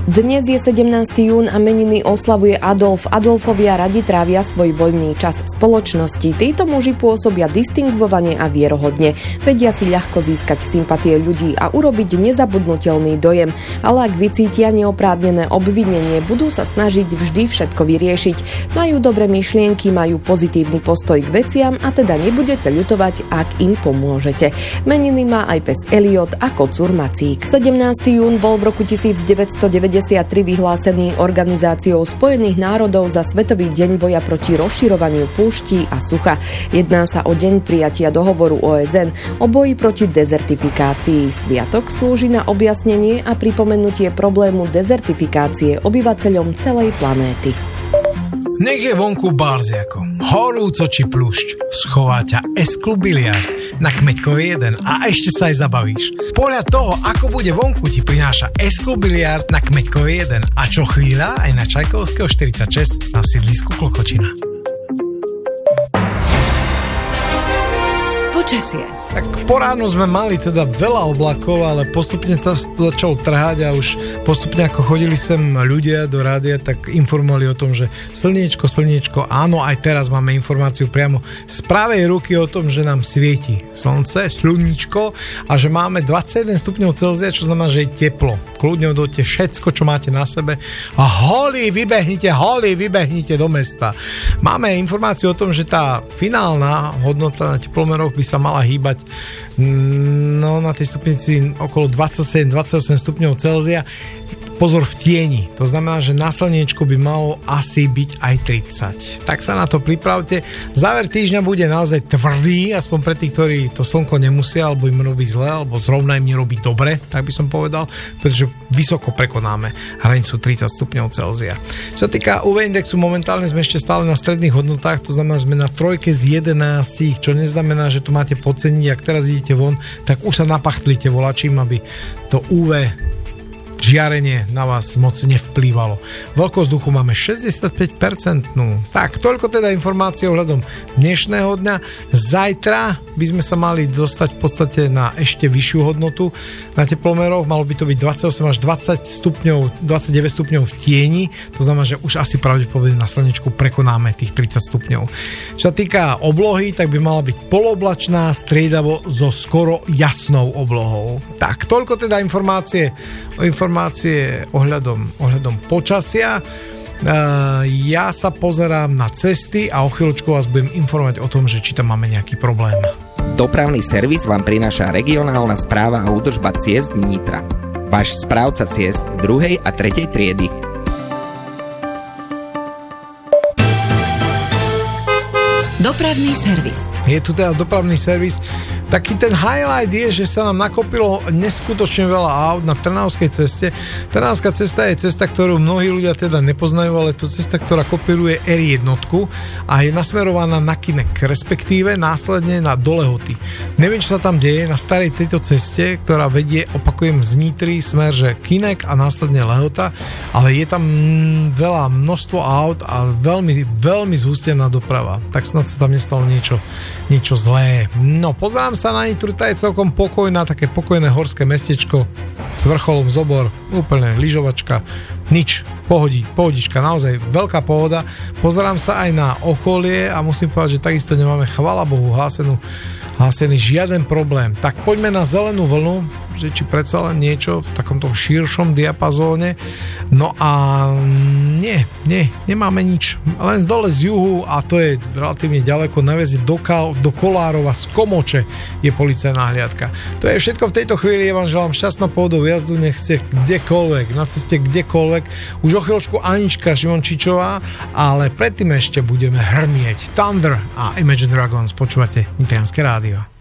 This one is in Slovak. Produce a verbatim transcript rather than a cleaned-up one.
Dnes je sedemnásteho jún a meniny oslavuje Adolf. Adolfovia radi trávia svoj voľný čas v spoločnosti. Títo muži pôsobia distingvovane a vierohodne. Vedia si ľahko získať sympatie ľudí a urobiť nezabudnutelný dojem. Ale ak vycítia neoprávnené obvinenie, budú sa snažiť vždy všetko vyriešiť. Majú dobré myšlienky, majú pozitívny postoj k veciam a teda nebudete ľutovať, ak im pomôžete. Meniny má aj pes Eliot a kocúr Macík. sedemnásteho jún bol v roku devätnásťstodeväťdesiattri vyhlásený Organizáciou spojených národov za Svetový deň boja proti rozširovaniu púští a sucha. Jedná sa o deň prijatia dohovoru ó es en o boji proti dezertifikácii. Sviatok slúži na objasnenie a pripomenutie problému dezertifikácie obyvateľom celej planéty. Nech je vonku barziako, horúco či pľúšť, schová ťa S-klub biliard na Kmeďko jeden a ešte sa aj zabavíš. Podľa toho, ako bude vonku, ti prináša S-klub biliard na Kmeďko jeden a čo chvíľa aj na Čajkovského štyridsaťšesť na sídlisku Klokočina. Počasie. Tak po ránu sme mali teda veľa oblakov, ale postupne to začalo trhať a už postupne ako chodili sem ľudia do rádia, tak informovali o tom, že slniečko, slniečko, áno, aj teraz máme informáciu priamo z pravej ruky o tom, že nám svieti slnce, sluničko a že máme dvadsaťjeden stupňov Celzia, čo znamená, že je teplo. Kľudne odhoďte všetko, čo máte na sebe a holí, vybehnite, holí, vybehnite do mesta. Máme informáciu o tom, že tá finálna hodnota na teplomeroch by sa mala hýbať no na tej stupnici okolo dvadsaťsedem dvadsaťosem stupňov Celzia. Pozor, v tieni. To znamená, že na slniečku by malo asi byť aj tridsať. Tak sa na to pripravte. Záver týždňa bude naozaj tvrdý, aspoň pre tých, ktorí to slnko nemusia, alebo im robí zle, alebo zrovna im nerobí dobre, tak by som povedal, pretože vysoko prekonáme hranicu tridsať stupňov Celzia. Čo sa týka ú vé indexu, momentálne sme ešte stále na stredných hodnotách, to znamená, sme na trojke z jedenástich, čo neznamená, že tu máte podceniť, ak teraz idete von, tak už sa napachtlite volačím, aby to ú vé žiarenie na vás moc nevplývalo. Veľkosť vzduchu máme šesťdesiatpäť percent. Tak, toľko teda informácie ohľadom dnešného dňa. Zajtra by sme sa mali dostať v podstate na ešte vyššiu hodnotu na teplomeroch. Malo by to byť dvadsaťosem až dvadsať stupňov, dvadsaťdeväť stupňov v tieni. To znamená, že už asi pravdepodobne na slnečku prekonáme tých tridsať stupňov. Čo sa týka oblohy, tak by mala byť poloblačná, striedavo so skoro jasnou oblohou. Tak, toľko teda informácie informácie ohľadom, ohľadom počasia. Uh, ja sa pozerám na cesty a o chvíľočku vás budem informovať o tom, že či tam máme nejaký problém. Dopravný servis vám prináša regionálna správa a údržba ciest Nitra. Váš správca ciest druhej a tretej triedy. Dopravný servis. Je tu teda dopravný servis. Taký ten highlight je, že sa nám nakopilo neskutočne veľa aut na Trnavskej ceste. Trnavská cesta je cesta, ktorú mnohí ľudia teda nepoznajú, ale to cesta, ktorá kopíruje er jedna a je nasmerovaná na Kinek, respektíve následne na do Lehoty. Neviem, čo sa tam deje na starej tejto ceste, ktorá vedie, opakujem, z Nitry smer, že Kinek a následne Lehota, ale je tam veľa množstvo aut a veľmi, veľmi zhustená doprava. Tak snad sa tam nestalo niečo, niečo zlé. No, pozerám sa na Nitru, tá je celkom pokojná, také pokojné horské mestečko s vrcholom Zobor, úplne lyžovačka, nič, pohodí, pohodička, naozaj veľká pohoda. Pozerám sa aj na okolie a musím povedať, že takisto nemáme, chvála Bohu, hlásenú, hlásený žiaden problém. Tak poďme na zelenú vlnu, že či predsa len niečo v takomto širšom diapazóne. No a nie, nie, nemáme nič. Len dole z juhu, a to je relatívne ďaleko, naviac do, Kal, do Kolárova z Komoče je policajná hliadka. To je všetko v tejto chvíli. Ja vám želám šťastnú pohodovú jazdu, nech ste kdekoľvek, na ceste kdekoľvek. Už o chvíľočku Anička Šimončičová, ale predtým ešte budeme hrmieť Thunder a Imagine Dragons. Počúvate Nitrianske rádio.